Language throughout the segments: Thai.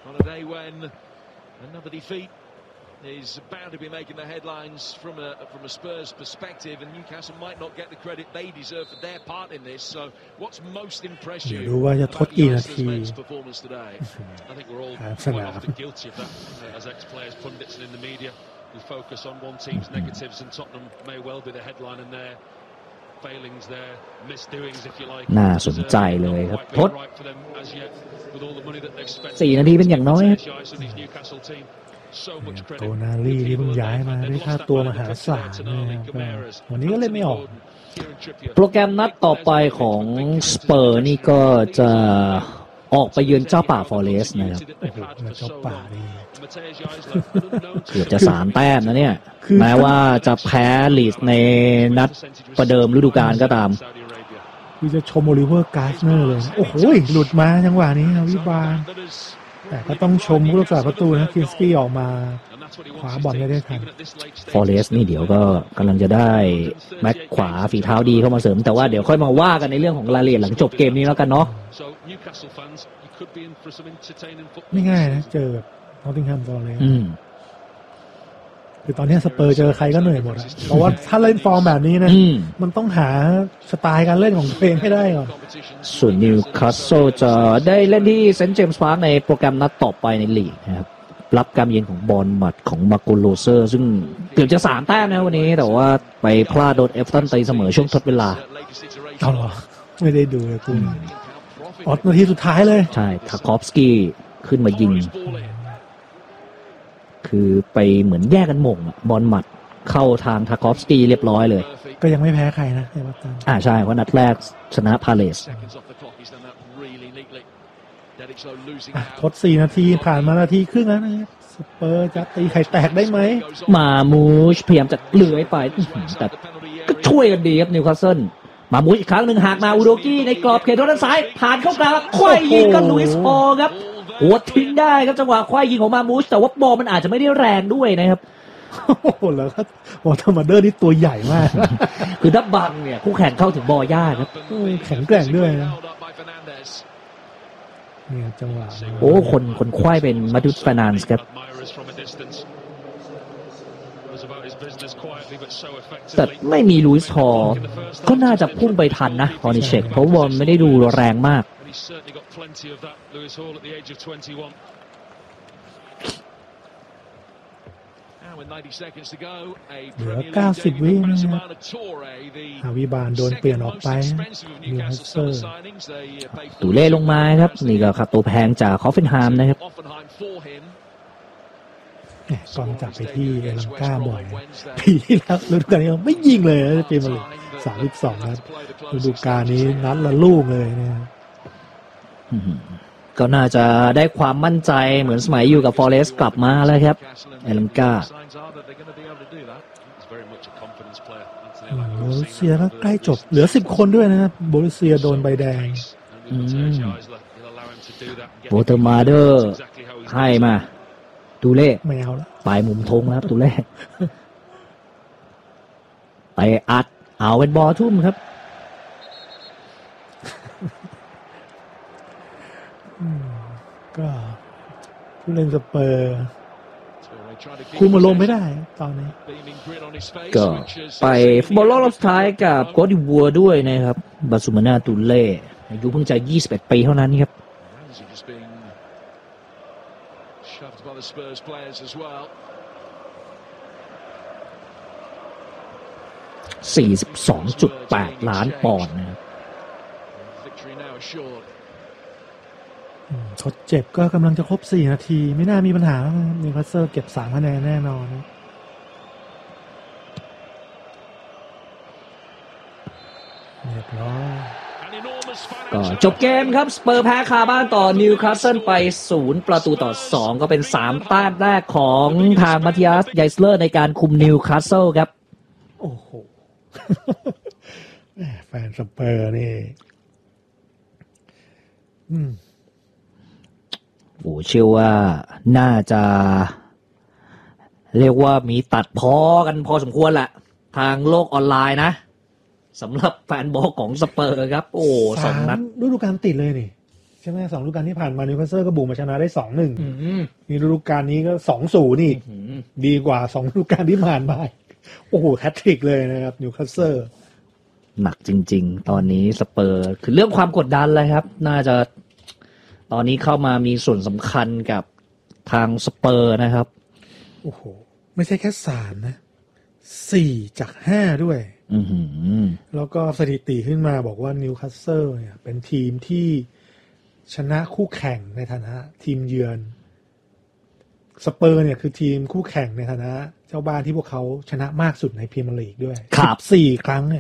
On a day when another defeat is bound to be making the headlines from a Spurs perspective, and Newcastle might not get the credit they deserve for their part in this. So, what's most impressed you about Youngsters' men's performance today? I think we're all quite often guilty of that as ex-players, pundits, and in the media. We focus on one team's negatives, and Tottenham may well be the headline in their failings, their misdoings, if you like. น่าสนใจเลยครับทด4 นาทีเป็นอย่างน้อยโตนาลี่ที่เพิ่งย้ายมาได้ค่าตัวมหาศาลวันนี้ก็เล่นไม่ออกโปรแกรมนัดต่อไปของสเปอร์นี่ก็จะออกไปเยือนเจ้าป่าฟอเรสต์นะครับเจ้าป่านี่เกือบจะ3 แต้มนะเนี่ยแม้ว่าจะแพ้ลีดในนัดประเดิมฤดูกาลก็ตามคือจะชมโอลิเวอร์การ์สเนอร์เลยโอ้โหหลุดมาจังหวะนี้นะวิบาลแต่ก็ต้องชมผู้รักษาประตูนะคินสกี้ออกมาขวาบอลได้ทันฟอเรสต์นี่เดี๋ยวก็กำลังจะได้แม็กขวาฝีเท้าดีเข้ามาเสริมแต่ว่าเดี๋ยวค่อยมาว่ากันในเรื่องของรายละเอียดหลังจบเกมนี้แล้วกันเนาะไม่ง่ายนะเจอแบบนอตติงแฮมฟอเรสต์คือตอนนี้สเปอร์เจอใครก็เหนื่อยหมดเพราะว่าถ้าเล่นฟอร์มแบบนี้นะมันต้องหาสไตล์การเล่นของตัวเองให้ได้ก่อนส่วนนิวคาสเซิลจะได้เล่นที่เซนต์เจมส์พาร์คในโปรแกรมนัดต่อไปในลีกนะครับรับการเยือนของบอร์นมัธของมาโกโลเซอร์ซึ่งเกือบจะ3 แต้มนะวันนี้แต่ว่าไปพลาดโดนเอฟเวอร์ตันตีเสมอช่วงทดเวลาเอาหรอไม่ได้ดูเลยคุณนาทีสุดท้ายเลยใช่ทาคอฟสกี้ขึ้นมายิงคือไปเหมือนแยกกันหม่งบอลหมัดเข้าทางทาคอฟสกี้เรียบร้อยเลยก็ยังไม่แพ้ใครนะเอเวอร์ตันใช่เพราะนัดแรกชนะพาเลสทด4 นาทีผ่านมานาทีครึ่งแล้วนะครับสเปอร์จะตีไข่แตกได้ไหมมามูชพยายามจะเลื้อยไปแต่ก็ช่วยกันดีครับนิวคาสเซิลมามูชอีกครั้งหนึ่งหากมาอุโดกี้ในกรอบเขตโทษด้านซ้ายผ่านเข้ากลางคว้ายิงกับลุยส์ฮอลครับหัวทิ้งได้ครับจังหวะคว้ายิงของมามูชแต่ว่าบอลมันอาจจะไม่ได้แรงด้วยนะครับโอ้โหแล้วก็วอเตอร์มาเดอร์นี่ตัวใหญ่มากคือถ้าบังเนี่ยคู่แข่งเข้าถึงบอลยากครับแข็งแกร่งด้วยนะเนี่ยจังหวะโอ้คนคว้าเป็นมาดูสเฟร์นันส์ครับแต่ไม่มีลุยส์ฮอลก็น่าจะพุ่งไปทันนะฮอนิเชกเพราะบอลไม่ได้ดูแรงมากเหลือ90 วินะครับวิบาลโดนเปลี่ยนออกไปนิวคาสเซิลตูเล่ลงมาครับนี่ก็ค่าตัวแพงจากคอฟเฟนไฮม์นะครับกองจับไปที่เอลังกาบ่อยปีที่แล้วฤดูกาลนี้ไม่ยิงเลยเกมเลย32นัดฤดูกาลนี้นัดละลูกเลยเนี่ยก็น่าจะได้ความมั่นใจเหมือนสมัยอยู่กับฟอเรสต์กลับมาแล้วครับเอลังกาโบรุสเซียก็ใกล้จบเหลือ10 คนด้วยนะครับโบรุสเซียโดนใบแดงโวเตอร์มาเดอร์ให้มาตูเล่ไม่เอาแล้วปลายมุมธงแล้วตูเล่ไปอัดเอาเป็นบอลทุ่มครับก็ผู้เล่นสเปอร์คุมอารมณ์ไม่ได้ตอนนี้ก็ไปฟุตบอลโลกรอบสุดท้ายกับโคตดิวัวด้วยนะครับบาซูมาน่าตูเล่อายุเพิ่งจะ21 ปีเท่านั้นครับ42.8 ล้านปอนด์นะครับทดเจ็บก็กำลังจะครบ4 นาทีไม่น่ามีปัญหานิวคาสเซิลเก็บ3 คะแนนแน่นอนเรียบร้อยก็จบเกมครับสเปอร์แพ้คาบ้านต่อนิวคาสเซิลไป0-2ก็เป็น3 แต้มแรกของทางมาธิอัสไยสเลอร์ในการคุมนิวคาสเซิลครับโอ้โหแฟนสเปอร์นี่โอ้เชื่อว่าน่าจะเรียกว่ามีตัดพ้อกันพอสมควรแหละทางโลกออนไลน์นะสำหรับแฟนบอลของสเปอร์ครับโอ้2 นัดฤดูกาลติดเลยนี่ชช่ไหม2ฤดูกาลที่ผ่านมานิวคาสเซิลก็บุกมาชนะได้ 2-1 นี่ฤดูกาลนี้ก็ 2-0 นี่ดีกว่า2ฤดูกาลที่ผ่านมาโอ้โหแฮตทริกเลยนะครับนิวคาสเซิลหนักจริงๆตอนนี้สเปอร์คือเรื่องความกดดันเลยครับน่าจะตอนนี้เข้ามามีส่วนสำคัญกับทางสเปอร์นะครับโอ้โหไม่ใช่แค่3นะ4 จาก 5ด้วยแล้วก็สถิติขึ้นมาบอกว่านิวคาสเซิลเนี่ยเป็นทีมที่ชนะคู่แข่งในฐานะทีมเยือนสเปอร์เนี่ยคือทีมคู่แข่งในฐานะเจ้าบ้านที่พวกเขาชนะมากสุดในพรีเมียร์ลีกด้วย14 ครั้งเนี่ย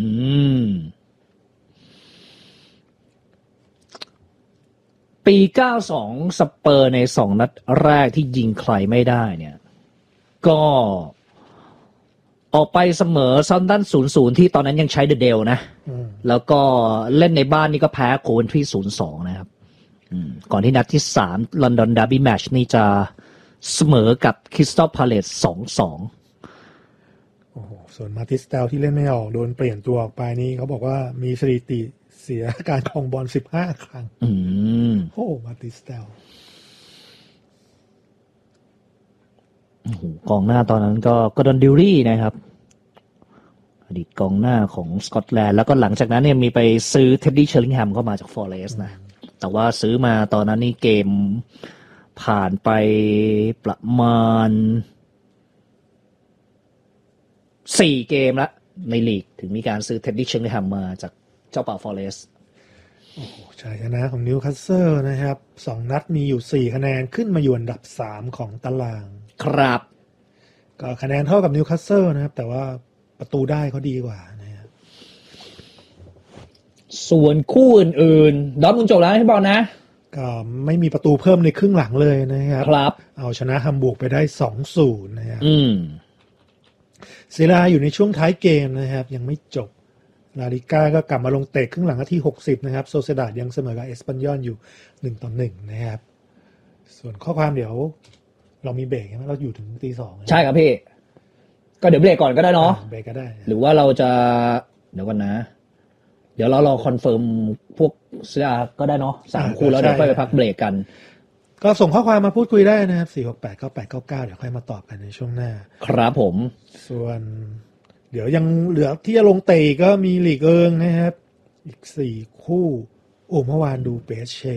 ปี92สเปอร์ใน2นัดแรกที่ยิงใครไม่ได้เนี่ยก็ออกไปเสมอซันดัน 0-0 ที่ตอนนั้นยังใช้เดเดลนะแล้วก็เล่นในบ้านนี่ก็แพ้โคเวนทรี 0-2 นะครับก่อนที่นัดที่3ลอนดอนดาร์บี้แมตช์นี่จะเสมอกับคริสตัลพาเลซ 2-2 โอ้โหส่วนมาติสเตลที่เล่นไม่ออกโดนเปลี่ยนตัวออกไปนี่เขาบอกว่ามีสถิติเสียการครองบอล15 ครั้งโอ้มาติสเตลกองหน้าตอนนั้นก็กอร์ดอนดิวรี่นะครับอดีตกองหน้าของสกอตแลนด์แล้วก็หลังจากนั้นเนี่ยมีไปซื้อเท็ดดี้เชอร์ลิงแฮมเข้ามาจากฟอเรสต์นะแต่ว่าซื้อมาตอนนั้นนี่เกมผ่านไปประมาณ4 เกมแล้วในลีกถึงมีการซื้อเท็ดดี้เชอร์ลิงแฮมมาจากเจ้าป่าฟอเรสต์โอ้โหชัยชนะของนิวคาสเซิลนะครับ2นัดมีอยู่4 คะแนนขึ้นมาอยู่อันดับ3ของตารางครับก็คะแนนเท่ากับนิวคาสเซิลนะครับแต่ว่าประตูได้เขาดีกว่านะครับส่วนคู่อื่นๆดอร์ทมุนด์จบแล้วให้บอลนะก็ไม่มีประตูเพิ่มในครึ่งหลังเลยนะครับครับเอาชนะฮัมบูร์กไปได้ 2-0 นะครับเซรียอยู่ในช่วงท้ายเกมนะครับยังไม่จบลาลิก้าก็กลับมาลงเตะครึ่งหลังนาที60นะครับโซเซดาดยังเสมอกับเอสปันยอลอยู่1-1นะครับส่วนข้อความเดี๋ยวเรามีเบรกใช่ไหมเราอยู่ถึงตี 2 ใช่ครับพี่ก็เดี๋ยวเบรกก่อนก็ได้เนาะเบรกก็ได้หรือว่าเราจะเดี๋ยวก่อนนะเดี๋ยวเรารอคอนเฟิร์มพวกเสื้อก็ได้เนาะ3 คู่แล้วเดี๋ยวค่อยไปพักเบรกกันก็ส่งข้อความมาพูดคุยได้นะครับ4689899เดี๋ยวค่อยมาตอบกันในช่วงหน้าครับผมส่วนเดี๋ยวยังเหลือที่จะลงเตะก็มีลีกเอิงนะครับอีก4 คู่โอ้เมื่อวานดูเปเช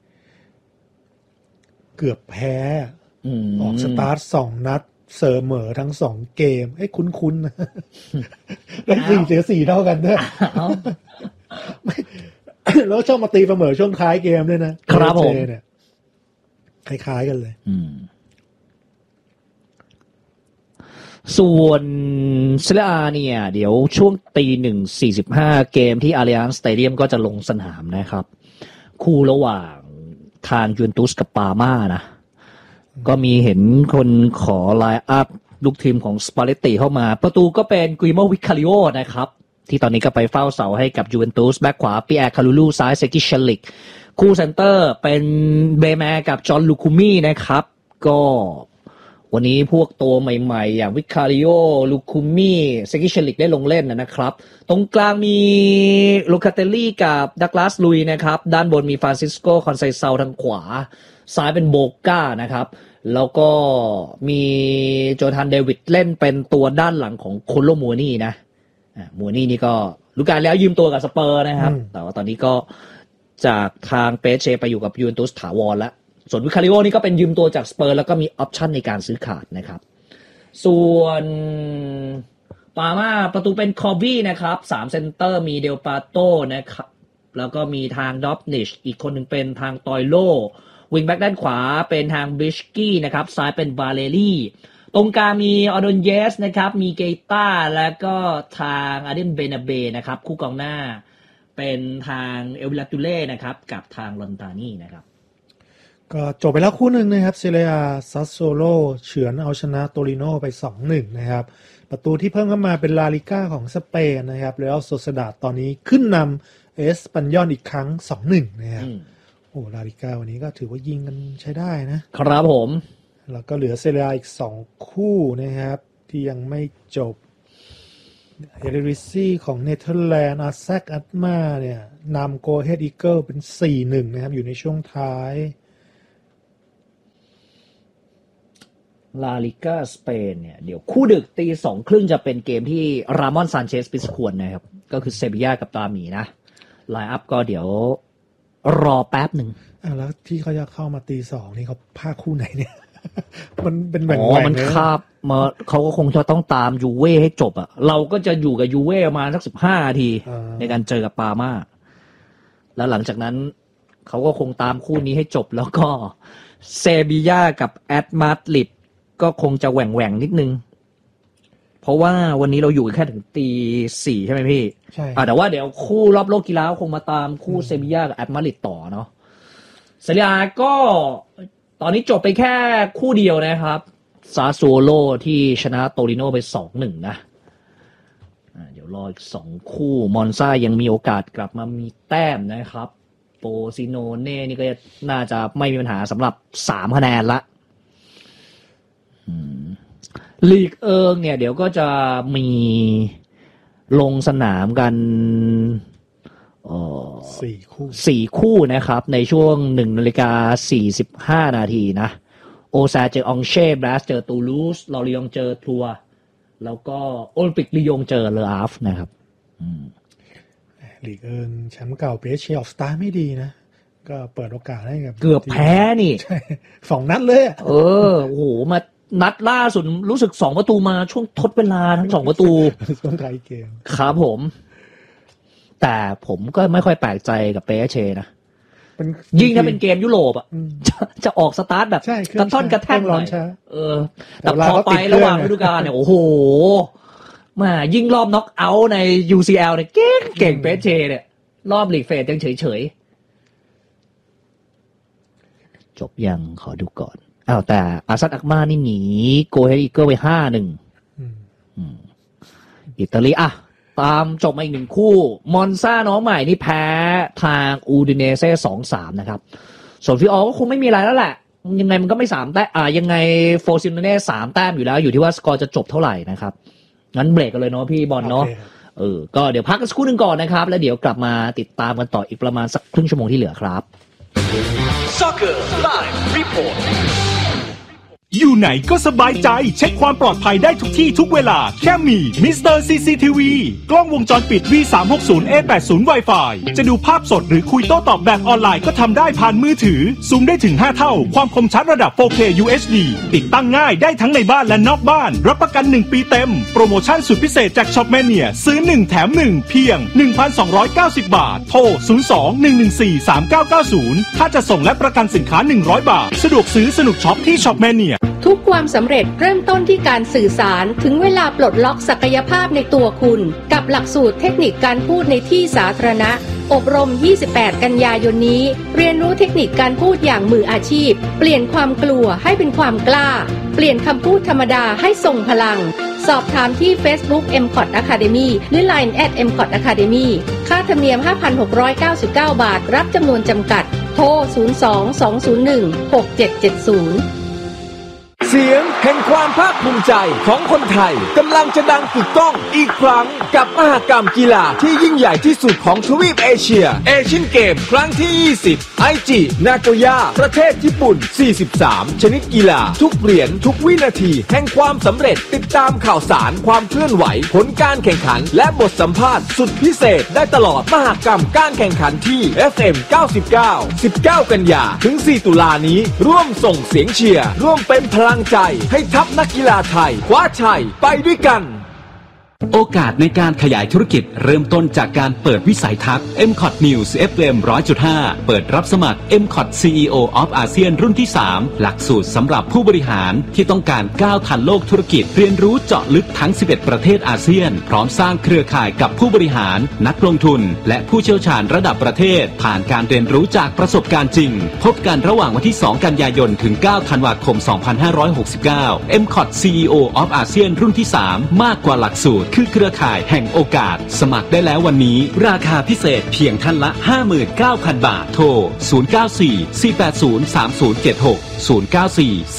เกือบแพ้ออกสตาร์ท2 นัดเสมอทั้ง2 เกมคุ้นๆนะได้4 เสีย 4เท่ากันด้วยแล้วชอบมาตีเสมอช่วงท้ายเกมด้วยนะครับผมเนี่ยคล้ายๆกันเลยส่วนเซเรียอาเนี่ยเดี๋ยวช่วงตี 1:45 เกมที่อาริอันซ์สเตเดียมก็จะลงสนามนะครับคู่ระหว่างทางยูเวนตุสกับปาร์ม่านะก็มีเห็นคนขอไลน์อัพลูกทีมของสปาเลตติเข้ามาประตูก็เป็นกุยโมวิคาริโอนะครับที่ตอนนี้ก็ไปเฝ้าเสาให้กับยูเวนตุสแบ็คขวาปีแอร์คาลูลูซ้ายเซกิเชลิกคู่เซนเตอร์เป็นเบแมกับจอห์นลูคูมี่นะครับก็วันนี้พวกตัวใหม่ๆอย่างวิคาริโอลูคูมี่เซกิเชลิกได้ลงเล่นนะครับตรงกลางมีโลคาเตลลี่กับดักลาสลุยนะครับด้านบนมีฟรานซิสโกคอนไซเซาทางขวาซ้ายเป็นโบก้านะครับแล้วก็มีโจธานเดวิดเล่นเป็นตัวด้านหลังของโคโลมัวนี่นะมัวนี่ก็ฤดูกาลแล้วยืมตัวกับสเปอร์นะครับแต่ว่าตอนนี้ก็จากทางเปเชไปอยู่กับยูเวนตุสถาวรแล้วส่วนวิคาริโอนี่ก็เป็นยืมตัวจากสเปอร์แล้วก็มีออปชั่นในการซื้อขาดนะครับส่วนปาร์ม่าประตูเป็นคอร์บี้นะครับ3เซนเตอร์มีเดลปาโต้นะครับแล้วก็มีทางดอฟนิชอีกคนหนึ่งเป็นทางตอยโลวิงแบ็กด้านขวาเป็นทางบิชกี้นะครับซ้ายเป็นบาเลรี่ตรงกลางมีออดอนเยสนะครับมีเกต้าแล้วก็ทางอาเดนเบนาเบนะครับคู่กองหน้าเป็นทางเอลวิลาตูเล่นะครับกับทางลอนตานี่นะครับก็จบไปแล้วคู่หนึ่งนะครับเซเรียซัสโซโลเฉือนเอาชนะโตริโนไป 2-1 นะครับประตูที่เพิ่มเข้ามาเป็นลาลิก้าของสเปนนะครับแล้วโซเซดาดตอนนี้ขึ้นนำเอสปันยอลอีกครั้ง 2-1 นะครับโอ้ลาลิก้าวันนี้ก็ถือว่ายิงกันใช้ได้นะครับผมแล้วก็เหลือเซเรียอีก2 คู่นะครับที่ยังไม่จบเอริริซี่ของเนเธอร์แลนด์อาแซกอัตมาเนี่ยนำโกเฮดอีเกิลเป็น 4-1 นะครับอยู่ในช่วงท้ายลาลิก้าสเปนเนี่ยเดี๋ยวคู่ดึกตี 2:30 จะเป็นเกมที่รามอนซานเชสปิสควนนะครับก็คือเซบีย่ากับตาหมีนะไลน์อัพก็เดี๋ยวรอแป๊บหนึ่งแล้วที่เขาจะเข้ามาตี 2นี่เขาพาคู่ไหนเนี่ย มันเป็นแหว่งมันคาบมาเขาก็คงจะต้องตามยูเว่ให้จบอ่ะเราก็จะอยู่กับยูเว่ประมาณสัก15 นาทีในการเจอกับปาม่าแล้วหลังจากนั้นเขาก็คงตามคู่นี้ให้จบแล้วก็เซบีย่ากับแอตมาดริดก็คงจะแหว่งนิดนึงเพราะว่าวันนี้เราอยู่แค่ถึงตี 4ใช่ไหมพี่ใช่แต่ว่าเดี๋ยวคู่รอบโลกกีฬาคงมาตามคู่เซบีย่ากับแอตมาดริดต่อเนาะเซเรียก็ตอนนี้จบไปแค่คู่เดียวนะครับซาซูโลที่ชนะโตริโนไป 2-1 นะเดี๋ยวรออีก2คู่มอนซายังมีโอกาสกลับมามีแต้มนะครับโปซิโนเน่นี่ก็น่าจะไม่มีปัญหาสำหรับ3 คะแนนละลีกเนี่ยเดี๋ยวก็จะมีลงสนามกัน4 คู่นะครับในช่วง 1:45 นาทีนะโอซาเจอองเช่บรัสเจอตูลูสลอริยงเจอทัวแล้วก็โอลิมปิกลียงเจอเลออาฟนะครับลีกแชมป์เก่าเปเชออฟสตาร์ไม่ดีนะก็เปิดโอกาสให้กับเกือบแพ้นี่ใช่2 นัดเลยโอ้โหมานัดล่าสุดรู้สึก2 ประตูมาช่วงทดเวลาทั้ง2 ประตูช่วงท้ายเกมครับผมแต่ผมก็ไม่ค่อยแปลกใจกับเปเชนะยิ่งถ้าเป็นเกมยุโรปอ่ะจะออกสตาร์ทแบบกระท่อนกระแท่นหน่อยแต่พอไประหว่างฤดูกาลเนี่ยโอ้โหมายิ่งรอบน็อกเอาท์ใน UCL เนี่ยเก่งเปเชเนี่ยรอบลีกเฟสยังเฉยๆจบยังขอดูก่อนแต่อาซัดอักมานี่หนีโกเฮอีเกอร์ไป 5-1 อิตาลีตามจบมาอีก1 คู่มอนซาน้องใหม่นี่แพ้ทางอูดิเนเซ่ 2-3 นะครับส่วนฟิออก็คงไม่มีอะไรแล้วแหละยังไงมันก็ไม่3 แต้มยังไงโฟซิโนเน่3 แต้มอยู่แล้วอยู่ที่ว่าสกอร์จะจบเท่าไหร่นะครับงั้นเบรกกันเลยเนาะพี่บอลเนาะก็เดี๋ยวพักกันสักครู่นึงก่อนนะครับแล้วเดี๋ยวกลับมาติดตามกันต่ออีกประมาณสักครึ่งชั่วโมงที่เหลือครับ Soccer Live Reportอยู่ไหนก็สบายใจเช็คความปลอดภัยได้ทุกที่ทุกเวลาแค่มีมิสเตอร์ CCTV กล้องวงจรปิด V360A80 Wi-Fi จะดูภาพสดหรือคุยโต้ตอบแบบออนไลน์ก็ทำได้ผ่านมือถือซูมได้ถึง5 เท่าความคมชัดระดับ 4K UHD ติดตั้งง่ายได้ทั้งในบ้านและนอกบ้านรับประกัน1 ปีเต็มโปรโมชั่นสุดพิเศษจาก Shopmania ซื้อ1แถม1เพียง 1,290 บาทโทร 02-114-3990 ถ้าจะส่งและประกันสินค้า100 บาทสะดวกซื้อสนุกช็อปที่ Shopmania ทุกความสำเร็จเริ่มต้นที่การสื่อสารถึงเวลาปลดล็อกศักยภาพในตัวคุณกับหลักสูตรเทคนิคการพูดในที่สาธารณะอบรม 28 กันยายนนี้เรียนรู้เทคนิคการพูดอย่างมืออาชีพเปลี่ยนความกลัวให้เป็นความกล้าเปลี่ยนคำพูดธรรมดาให้ทรงพลังสอบถามที่ Facebook MCOT Academy หรือ Line @MCOT Academy ค่าธรรมเนียม 5,699 บาทรับจำนวนจำกัดโทร 02-201-6770 เสียงแห่งความภาคภูมิใจของคนไทยกำลังจะดังกึกก้องอีกครั้งกับมหกรรมกีฬาที่ยิ่งใหญ่ที่สุดของทวีปเอเชียเอเชียนเกมครั้งที่20ไอจินาโกย่าประเทศญี่ปุ่น43ชนิดกีฬาทุกเหรียญทุกวินาทีแห่งความสำเร็จติดตามข่าวสารความเคลื่อนไหวผลการแข่งขันและบทสัมภาษณ์สุดพิเศษได้ตลอดมหกรรมการแข่งขันที่ FM 99 19 กันยาถึง4 ตุลานี้ร่วมส่งเสียงเชียร์ร่วมเป็นพลังใจให้ทัพนักกีฬาไทยคว้าชัยไปด้วยกันโอกาสในการขยายธุรกิจเริ่มต้นจากการเปิดวิสัยทัศน์ MCOT News FM 100.5 เปิดรับสมัคร MCOT CEO of ASEAN รุ่นที่ 3 หลักสูตรสำหรับผู้บริหารที่ต้องการก้าวทันโลกธุรกิจเรียนรู้เจาะลึกทั้ง 11 ประเทศอาเซียนพร้อมสร้างเครือข่ายกับผู้บริหารนักลงทุนและผู้เชี่ยวชาญระดับประเทศผ่านการเรียนรู้จากประสบการณ์จริงพบกันระหว่างวันที่ 2 กันยายนถึง 9 ธันวาคม 2569 MCOT CEO of ASEAN รุ่นที่ 3 มากกว่าหลักสูตรคือเครือข่ายแห่งโอกาสสมัครได้แล้ววันนี้ราคาพิเศษเพียงท่านละ 59,000 บาทโทร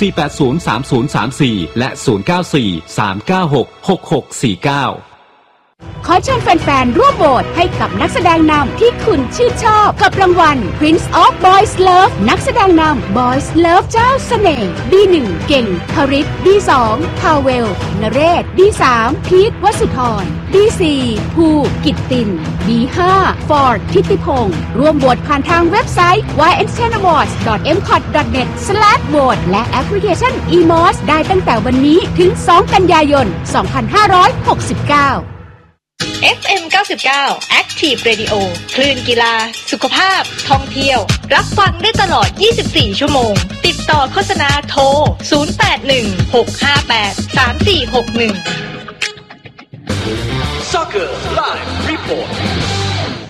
094-480-3076 094-480-3034 และ 094-396-6649 ขอเชิญแฟนๆร่วมโหวตให้กับนักแสดงนำที่คุณชื่นชอบกับรางวัล Prince of Boys Love นักแสดงนำ Boys Love เจ้าเสน่ห์ B1 เก่งคริส B2 พาเวลนเรศ B3 พีทวสุธร B4 ภูกิตติน B5 ฟอร์ดทิติพงศ์ร่วมโหวตผ่านทางเว็บไซต์ yntenawards.mcot.net/vote และแอปพลิเคชัน eMOS ได้ตั้งแต่วันนี้ถึง 2 กันยายน 2569 FM 99 Active Radio คลื่นกีฬาสุขภาพท่องเที่ยวรับฟังได้ตลอด 24 ชั่วโมงติดต่อโฆษณาโทร 0816583461 Soccer Live Report